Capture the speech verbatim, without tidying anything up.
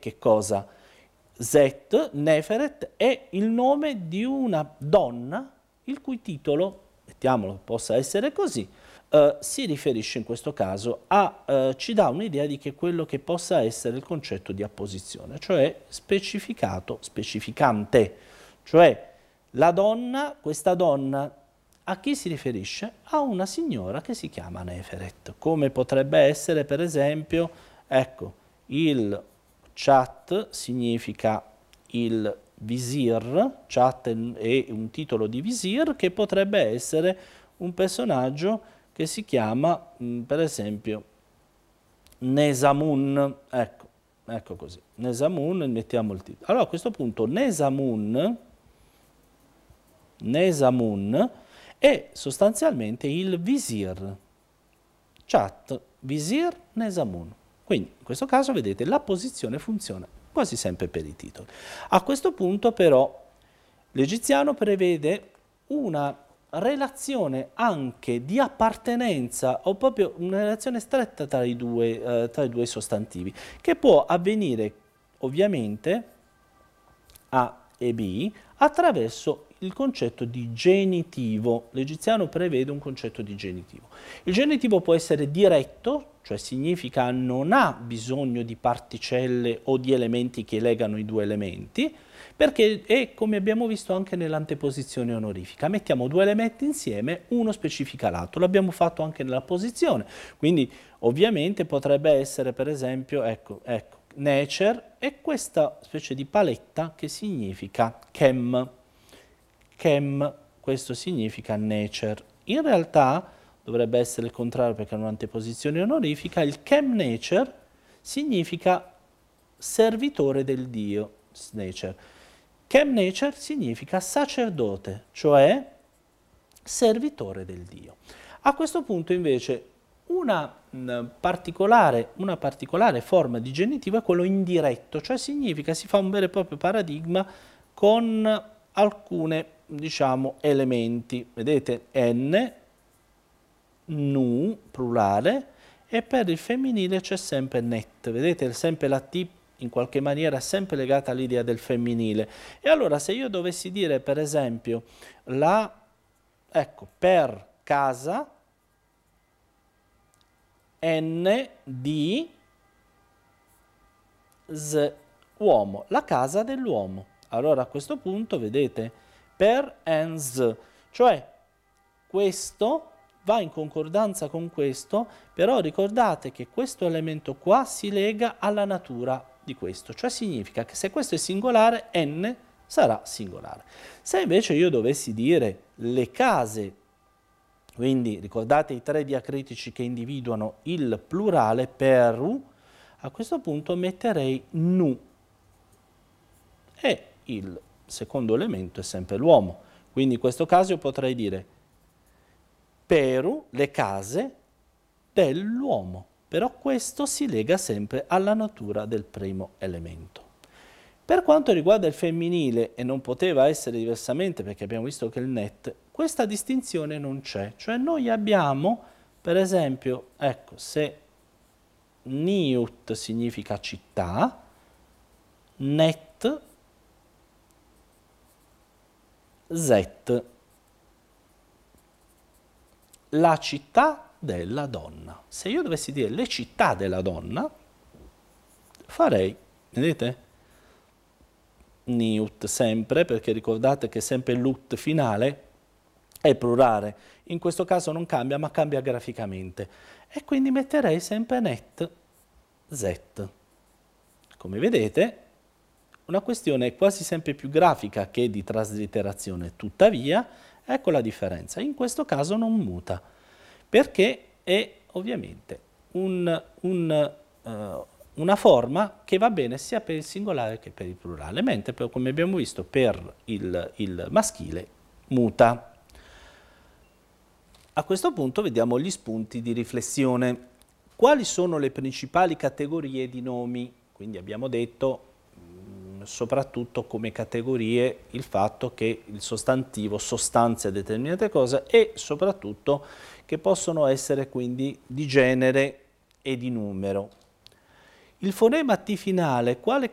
che cosa? Zet, Neferet, è il nome di una donna il cui titolo, mettiamolo possa essere così, eh, si riferisce in questo caso a, eh, ci dà un'idea di che quello che possa essere il concetto di apposizione, cioè specificato, specificante, cioè la donna, questa donna, a chi si riferisce? A una signora che si chiama Neferet, come potrebbe essere per esempio, ecco, il Chat significa il visir, Chat è un titolo di visir che potrebbe essere un personaggio che si chiama, mh, per esempio, Nesamun, ecco, ecco così, Nesamun, mettiamo il titolo. Allora a questo punto Nesamun, Nesamun è sostanzialmente il visir, Chat, visir, Nesamun. Quindi in questo caso vedete la posizione funziona quasi sempre per i titoli. A questo punto però l'egiziano prevede una relazione anche di appartenenza o proprio una relazione stretta tra i due, eh, tra i due sostantivi che può avvenire ovviamente A e B attraverso il concetto di genitivo. L'egiziano prevede un concetto di genitivo. Il genitivo può essere diretto, cioè significa non ha bisogno di particelle o di elementi che legano i due elementi, perché è come abbiamo visto anche nell'anteposizione onorifica. Mettiamo due elementi insieme, uno specifica l'altro. L'abbiamo fatto anche nella posizione, quindi ovviamente potrebbe essere per esempio, ecco, ecco, nature è questa specie di paletta che significa chem. Chem, questo significa nature. In realtà dovrebbe essere il contrario perché è un'anteposizione onorifica. Il chem nature significa servitore del Dio, nature. Chem nature significa sacerdote, cioè servitore del Dio. A questo punto invece una mh, particolare, una particolare forma di genitivo è quello indiretto, cioè significa si fa un vero e proprio paradigma con alcune, diciamo, elementi. Vedete, n, nu, plurale, e per il femminile c'è sempre net. Vedete, sempre la T in qualche maniera sempre legata all'idea del femminile. E allora se io dovessi dire per esempio la, ecco, per casa, n di z, uomo, la casa dell'uomo. Allora a questo punto vedete per and z, cioè questo va in concordanza con questo, però ricordate che questo elemento qua si lega alla natura di questo, cioè significa che se questo è singolare, n sarà singolare. Se invece io dovessi dire le case, quindi ricordate i tre diacritici che individuano il plurale peru, a questo punto metterei nu e il secondo elemento è sempre l'uomo. Quindi in questo caso io potrei dire peru, le case dell'uomo, però questo si lega sempre alla natura del primo elemento. Per quanto riguarda il femminile, e non poteva essere diversamente perché abbiamo visto che il net, questa distinzione non c'è, cioè noi abbiamo, per esempio, ecco, se niut significa città, net, zet, la città della donna. Se io dovessi dire le città della donna, farei, vedete? Niut sempre, perché ricordate che sempre l'ut finale è plurale. In questo caso non cambia, ma cambia graficamente. E quindi metterei sempre net, zet. Come vedete, una questione quasi sempre più grafica che di traslitterazione. Tuttavia, ecco la differenza. In questo caso non muta, perché è ovviamente un, un, uh, una forma che va bene sia per il singolare che per il plurale, mentre per, come abbiamo visto per il, il maschile muta. A questo punto vediamo gli spunti di riflessione. Quali sono le principali categorie di nomi? Quindi abbiamo detto soprattutto come categorie il fatto che il sostantivo sostanzia determinate cose e soprattutto che possono essere quindi di genere e di numero. Il fonema T finale, quale